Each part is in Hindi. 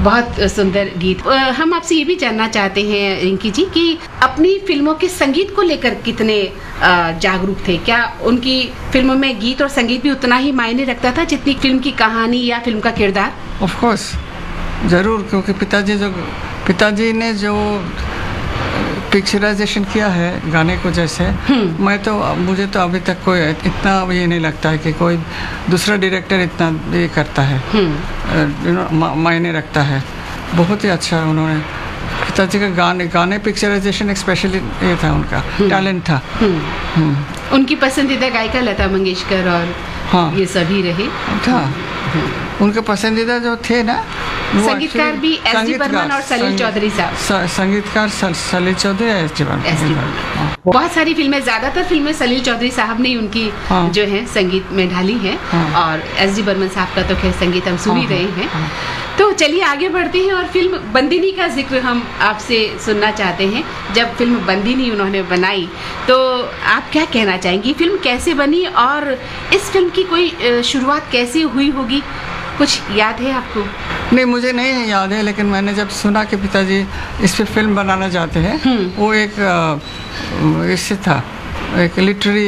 बहुत सुंदर गीत। हम आपसे ये भी जानना चाहते हैं रिंकी जी कि अपनी फिल्मों के संगीत को लेकर कितने जागरूक थे? क्या उनकी फिल्मों में गीत और संगीत भी उतना ही मायने रखता था जितनी फिल्म की कहानी या फिल्म का किरदार? ऑफ कोर्स, जरूर, क्योंकि पिताजी ने जो पिक्चराइजेशन किया है गाने को, जैसे मुझे तो अभी तक कोई इतना ये नहीं लगता है कि कोई दूसरा डायरेक्टर इतना ये करता है, मायने रखता है। बहुत ही अच्छा उन्होंने पिताजी का गाने पिक्चराइजेशन स्पेशली ये था, उनका टैलेंट था। उनकी पसंदीदा गायिका लता मंगेशकर और ये सभी रहे था। उनके पसंदीदा जो थे ना, संगीतकार भी एस डी बर्मन और सलील चौधरी साहब। संगीतकार सलील चौधरी, एस डी बर्मन। बहुत सारी फिल्में, ज्यादातर फिल्में सलील चौधरी साहब ने उनकी जो है संगीत में ढाली हैं। और एस डी बर्मन साहब का तो खैर संगीत हम सुन ही रहे हैं। तो चलिए आगे बढ़ते हैं और फिल्म बंदिनी का जिक्र हम आपसे सुनना चाहते हैं। जब फिल्म बंदिनी उन्होंने बनाई तो आप क्या कहना चाहेंगी? फिल्म कैसे बनी और इस फिल्म की कोई शुरुआत कैसे हुई होगी? कुछ याद है आपको? नहीं, मुझे नहीं याद है, लेकिन मैंने जब सुना कि पिताजी इस पे फिल्म बनाना चाहते हैं, वो एक इससे था, एक लिटरेरी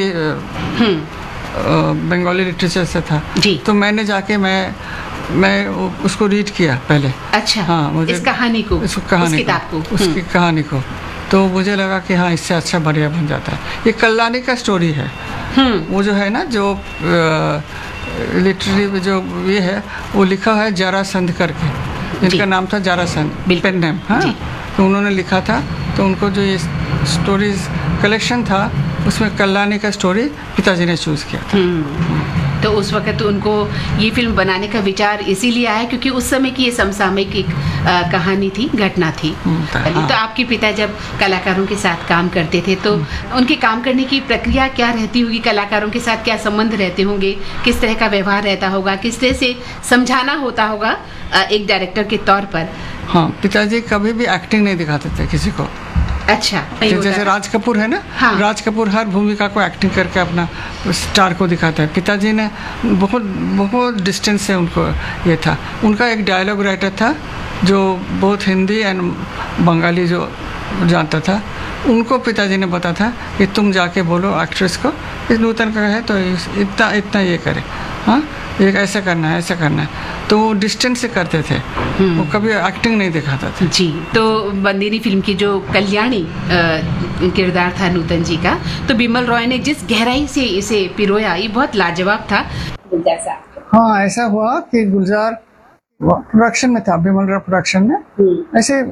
बंगाली लिटरेचर से था जी। तो मैंने जाके मैं उसको रीड किया पहले। अच्छा, हाँ, मुझे उसकी कहानी को तो मुझे लगा कि हाँ, इससे अच्छा बढ़िया बन जाता है। ये कल्याणी का स्टोरी है। वो जो है ना, जो लिटरेरी जो ये है, वो लिखा है जरासंध करके, जिनका नाम था जरासंध, पेन नेम। हाँ, तो उन्होंने लिखा था। तो उनको जो ये स्टोरीज कलेक्शन था, उसमें कल्याणी का स्टोरी पिताजी ने चूज किया था। तो उस वक्त उनको ये फिल्म बनाने का विचार इसीलिए आया क्योंकि उस समय की ये समसामयिक एक कहानी थी, घटना थी। तो आपके पिता जब कलाकारों के साथ काम करते थे तो उनके काम करने की प्रक्रिया क्या रहती होगी? कलाकारों के साथ क्या संबंध रहते होंगे? किस तरह का व्यवहार रहता होगा? किस तरह से समझाना होता होगा एक डायरेक्टर के तौर पर? हाँ, पिताजी कभी भी एक्टिंग नहीं दिखाते थे किसी को। अच्छा, जैसे राज कपूर है ना, हाँ। राज कपूर हर भूमिका को एक्टिंग करके अपना स्टार को दिखाता है। पिताजी ने बहुत डिस्टेंस से उनको ये था। उनका एक डायलॉग राइटर था जो बहुत हिंदी एंड बंगाली जो जानता था। उनको पिताजी ने बताया था कि तुम जाके बोलो एक्ट्रेस को, इस नूतन का है तो इतना ये करे, हाँ, ये ऐसा करना है, ऐसा करना है। तो वो डिस्टेंस से करते थे, वो कभी एक्टिंग नहीं दिखाता था जी। तो बंदिनी फिल्म की जो कल्याणी किरदार था नूतन जी का, तो बिमल रॉय ने जिस गहराई से इसे पिरोया, ये बहुत लाजवाब था। गुलजार साहब, हाँ, ऐसा हुआ कि गुलजार प्रोडक्शन में था, बिमल रॉय प्रोडक्शन में। ऐसे